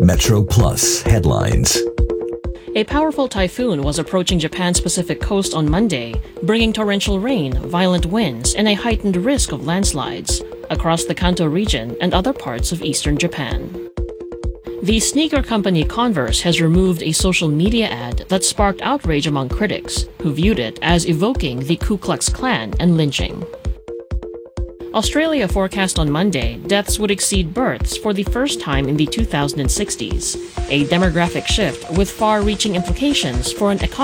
Metro Plus headlines. A powerful typhoon was approaching Japan's Pacific coast on Monday, bringing torrential rain, violent winds, and a heightened risk of landslides across the Kanto region and other parts of eastern Japan. The sneaker company Converse has removed a social media ad that sparked outrage among critics, who viewed it as evoking the Ku Klux Klan and lynching. Australia forecast on Monday deaths would exceed births for the first time in the 2060s, a demographic shift with far-reaching implications for an economy